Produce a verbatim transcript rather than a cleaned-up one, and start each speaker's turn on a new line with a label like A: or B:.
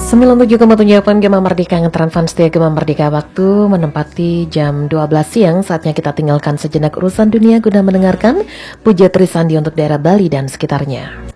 A: sembilan puluh tujuh koma tujuh F M Gema Merdeka, ngetran fans setia Gema Merdeka. Waktu menempati jam dua belas siang. Saatnya kita tinggalkan sejenak urusan dunia guna mendengarkan Puja Trisandi untuk daerah Bali dan sekitarnya.